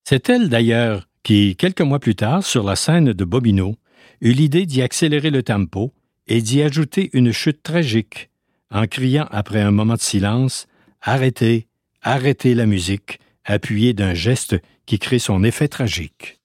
C'est elle, d'ailleurs, qui, quelques mois plus tard, sur la scène de Bobino, eut l'idée d'y accélérer le tempo et d'y ajouter une chute tragique, en criant après un moment de silence « Arrêtez, arrêtez la musique », appuyé d'un geste qui crée son effet tragique.